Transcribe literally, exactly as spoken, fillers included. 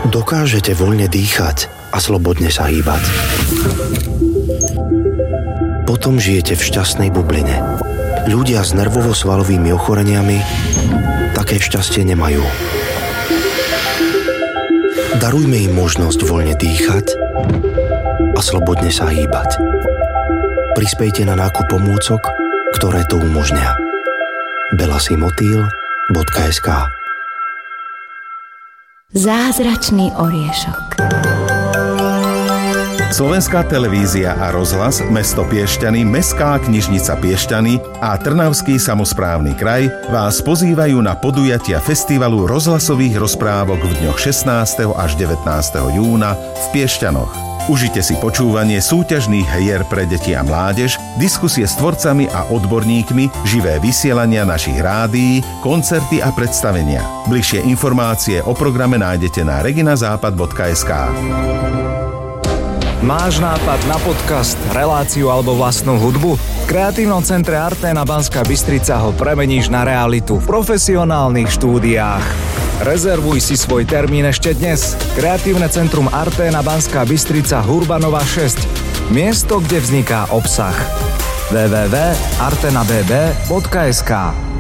Dokážete voľne dýchať a slobodne sa hýbať. Potom žijete v šťastnej bubline. Ľudia s nervovo-svalovými ochoreniami také šťastie nemajú. Darujme im možnosť voľne dýchať a slobodne sa hýbať. Prispejte na nákup pomôcok, ktoré to umožnia. belasimotil bodka es ká Zázračný oriešok. Slovenská televízia a rozhlas, mesto Piešťany, Mestská knižnica Piešťany a Trnavský samosprávny kraj vás pozývajú na podujatia festivalu rozhlasových rozprávok v dňoch šestnásteho až devätnásteho júna v Piešťanoch. Užite si počúvanie súťažných hier pre deti a mládež, diskusie s tvorcami a odborníkmi, živé vysielania našich rádií, koncerty a predstavenia. Bližšie informácie o programe nájdete na reginazápad bodka es ká. Máš nápad na podcast, reláciu alebo vlastnú hudbu? V Kreatívnom centre Arténa Banská Bystrica ho premeníš na realitu v profesionálnych štúdiách. Rezervuj si svoj termín ešte dnes. Kreatívne centrum Arténa Banská Bystrica Hurbanova šesť. Miesto, kde vzniká obsah. w w w bodka artena b b bodka es ká